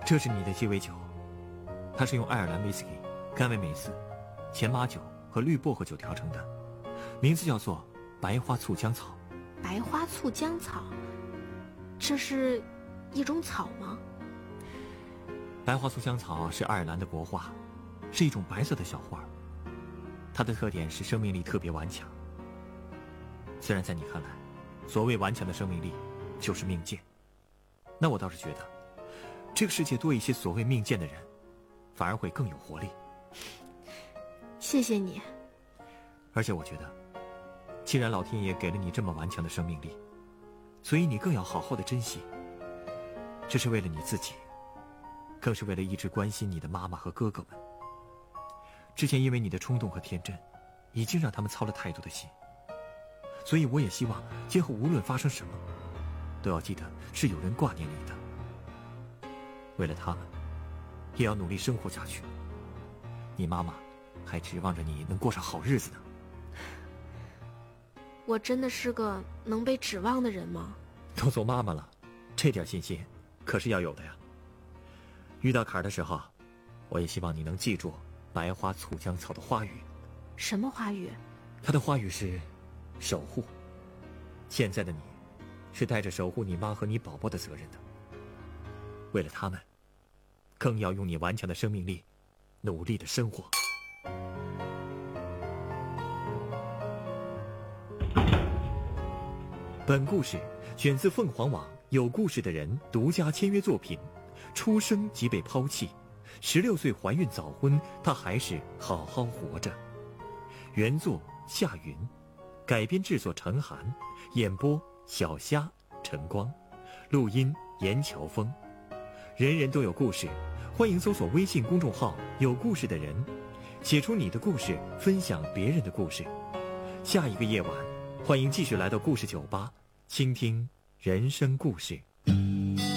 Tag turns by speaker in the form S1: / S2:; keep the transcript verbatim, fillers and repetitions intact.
S1: 这是你的鸡尾酒，它是用爱尔兰威士忌、甘维美斯、前马酒和绿薄荷酒调成的，名字叫做白花醋浆草。
S2: 白花醋浆草，这是一种草吗？
S1: 白花醋浆草是爱尔兰的国花，是一种白色的小花，它的特点是生命力特别顽强。虽然在你看来，所谓顽强的生命力就是命贱，那我倒是觉得这个世界多一些所谓命贱的人，反而会更有活力。
S2: 谢谢你。
S1: 而且我觉得，既然老天爷给了你这么顽强的生命力，所以你更要好好的珍惜。这是为了你自己，更是为了一直关心你的妈妈和哥哥们。之前因为你的冲动和天真，已经让他们操了太多的心，所以我也希望今后无论发生什么，都要记得是有人挂念你的。为了他们，也要努力生活下去。你妈妈还指望着你能过上好日子呢。
S2: 我真的是个能被指望的人吗？
S1: 都做妈妈了，这点信心可是要有的呀。遇到坎儿的时候，我也希望你能记住白花醋浆草的花语。
S2: 什么花语？
S1: 它的花语是守护。现在的你是带着守护你妈和你宝宝的责任的。为了他们，更要用你顽强的生命力努力的生活。本故事选自凤凰网有故事的人独家签约作品。出生即被抛弃，十六岁怀孕早婚，她还是好好活着。原作夏云，改编制作陈寒，演播小虾、晨光，录音严乔峰。人人都有故事，欢迎搜索微信公众号有故事的人，写出你的故事，分享别人的故事。下一个夜晚，欢迎继续来到故事酒吧，倾听人生故事。